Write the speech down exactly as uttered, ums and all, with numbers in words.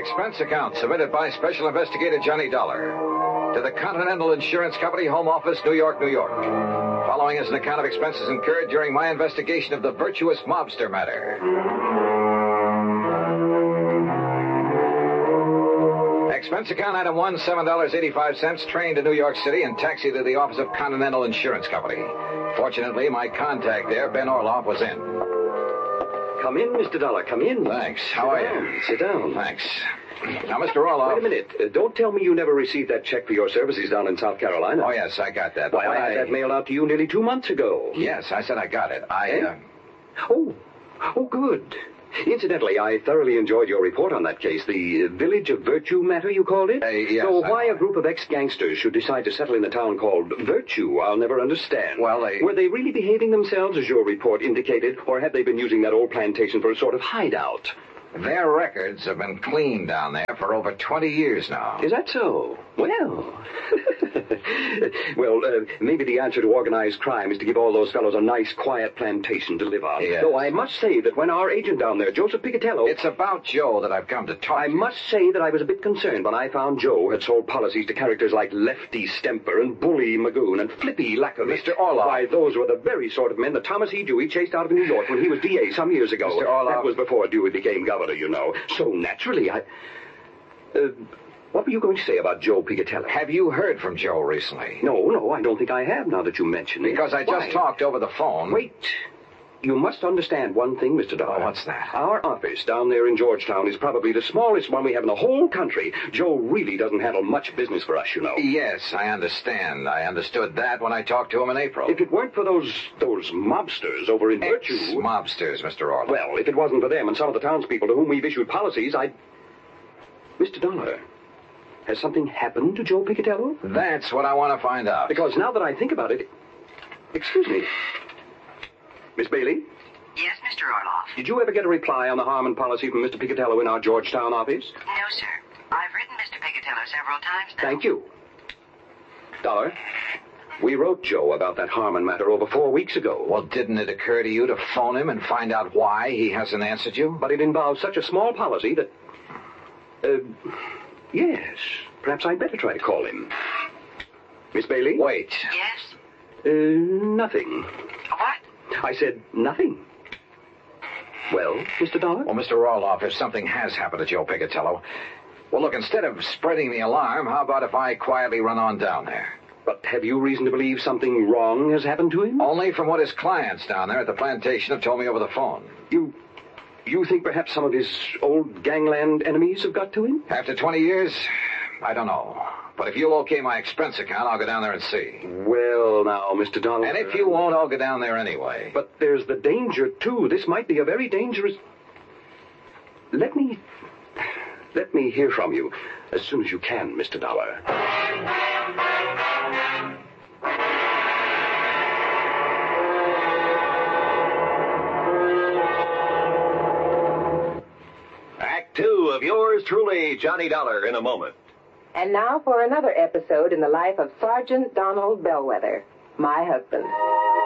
Expense account submitted by Special Investigator Johnny Dollar to the Continental Insurance Company, Home Office, New York, New York. Following is an account of expenses incurred during my investigation of the virtuous mobster matter. Expense account item one, seven dollars and eighty-five cents, train to New York City and taxi to the office of Continental Insurance Company. Fortunately, my contact there, Ben Orloff, was in. Come in, Mister Dollar, come in. Thanks. How Sit are down. you? Sit down. Thanks. Now, Mister Orloff. Wait a minute. Uh, don't tell me you never received that check for your services down in South Carolina. Oh, yes, I got that. Why, I had that mailed out to you nearly two months ago. Yes, I said I got it. I, Eh? uh... Oh, oh, good. Incidentally, I thoroughly enjoyed your report on that case, the uh, Village of Virtue matter, you called it? Uh, yes, So I why know. a group of ex-gangsters should decide to settle in a town called Virtue, I'll never understand. Well, they... Were they really behaving themselves, as your report indicated, or had they been using that old plantation for a sort of hideout? Their records have been clean down there for over twenty years now. Is that so? Well... well, uh, maybe the answer to organized crime is to give all those fellows a nice, quiet plantation to live on. Yes. Though I must say that when our agent down there, Joseph Picatello... It's about Joe that I've come to talk I to you. must say that I was a bit concerned when I found Joe had sold policies to characters like Lefty Stemper and Bully Magoon and Flippy Lackovich. Mister Orloff. Why, those were the very sort of men that Thomas E. Dewey chased out of New York when he was D A some years ago. Mister Orloff. That was before Dewey became governor, you know. So naturally, I... Uh, what were you going to say about Joe Picatello? Have you heard from Joe recently? No, no, I don't think I have, now that you mention it. Because I just Why? talked over the phone. Wait. You must understand one thing, Mister Dollar. Oh, what's that? Our office down there in Georgetown is probably the smallest one we have in the whole country. Joe really doesn't handle much business for us, you know. Yes, I understand. I understood that when I talked to him in April. If it weren't for those those mobsters over in Virtue... Ex-mobsters, Mister Orloff. Well, if it wasn't for them and some of the townspeople to whom we've issued policies, I'd... Mister Dollar, has something happened to Joe Picatello? That's what I want to find out. Because now that I think about it... Excuse me. Miss Bailey? Yes, Mister Orloff. Did you ever get a reply on the Harmon policy from Mister Picatello in our Georgetown office? No, sir. I've written Mister Picatello several times now. Thank you. Dollar, we wrote Joe about that Harmon matter over four weeks ago. Well, didn't it occur to you to phone him and find out why he hasn't answered you? But it involves such a small policy that... Uh, yes. Perhaps I'd better try to call him. Miss Bailey? Wait. Yes? Uh, nothing. What? I said nothing. Well, Mister Dollar? Well, Mister Orloff, if something has happened to Joe Picatello... Well, look, instead of spreading the alarm, how about if I quietly run on down there? But have you reason to believe something wrong has happened to him? Only from what his clients down there at the plantation have told me over the phone. You... you think perhaps some of his old gangland enemies have got to him? After twenty years, I don't know. But if you'll okay my expense account, I'll go down there and see. Well, now, Mister Dollar... And if you won't, I'll go down there anyway. But there's the danger, too. This might be a very dangerous... Let me... Let me hear from you as soon as you can, Mister Dollar. Act two of yours truly, Johnny Dollar, in a moment. And now for another episode in the life of Sergeant Donald Bellwether, my husband.